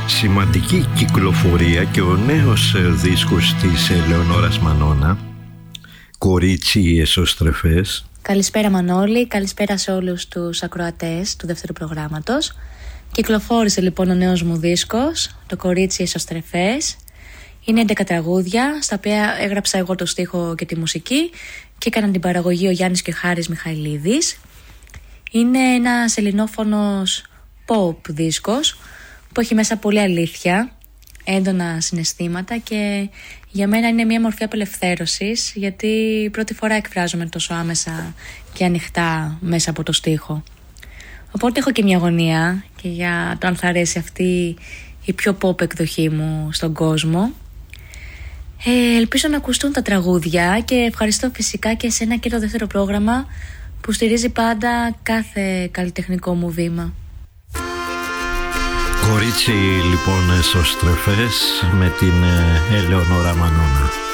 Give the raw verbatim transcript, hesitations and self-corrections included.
Σημαντική κυκλοφορία και ο νέος δίσκος της Ελεονόρας Μανώνα, «Κορίτσι εσωστρεφές». Καλησπέρα Μανώλη, καλησπέρα σε όλους τους ακροατές του δεύτερου προγράμματος. Κυκλοφόρησε λοιπόν ο νέος μου δίσκος, το «Κορίτσι εσωστρεφές». Είναι έντεκα τραγούδια, στα οποία έγραψα εγώ το στίχο και τη μουσική και έκαναν την παραγωγή ο Γιάννης και ο Χάρης Μιχαηλίδης. Είναι ένας ελληνόφωνος pop δίσκος που έχει μέσα πολύ αλήθεια, έντονα συναισθήματα και για μένα είναι μια μορφή απελευθέρωσης, γιατί πρώτη φορά εκφράζομαι τόσο άμεσα και ανοιχτά μέσα από το στίχο. Οπότε έχω και μια αγωνία και για το αν θα αρέσει αυτή η πιο pop εκδοχή μου στον κόσμο. Ε, ελπίζω να ακουστούν τα τραγούδια και ευχαριστώ φυσικά και εσένα και το δεύτερο πρόγραμμα που στηρίζει πάντα κάθε καλλιτεχνικό μου βήμα. Κορίτσι λοιπόν εσωστρεφές με την Ελεονόρα Μανώνα.